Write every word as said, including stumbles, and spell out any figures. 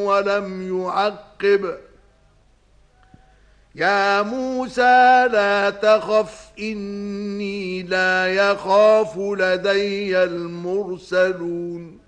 ولم يعقب يا موسى لا تخف إني لا يخاف لدي المرسلون